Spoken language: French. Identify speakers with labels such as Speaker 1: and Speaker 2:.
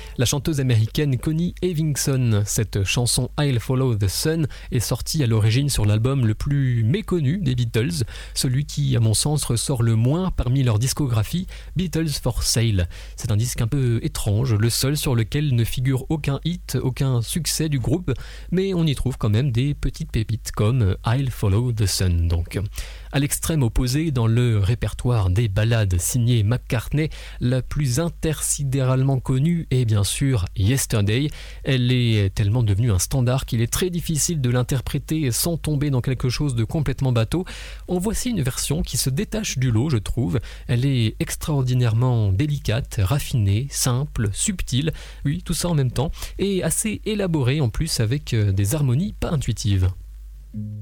Speaker 1: la chanteuse américaine Connie Evinson. Cette chanson I'll Follow the Sun est sortie à l'origine sur l'album le plus méconnu des Beatles, celui qui, à mon sens, ressort le moins parmi leur discographie, Beatles for Sale. C'est un disque un peu étrange, le seul sur lequel ne figure aucun hit, aucun succès du groupe, mais on y trouve quand même des petites pépites comme I'll Follow the Sun. Donc, à l'extrême opposé, dans le répertoire des ballades signées McCartney, la plus intersidéralement connue est bien sûr Yesterday. Elle est tellement devenue un standard qu'il est très difficile de l'interpréter sans tomber dans quelque chose de complètement bateau. En voici une version qui se détache du lot, je trouve. Elle est extraordinairement délicate, raffinée, simple, subtile, oui, tout ça en même temps, et assez élaborée en plus avec des harmonies pas intuitives.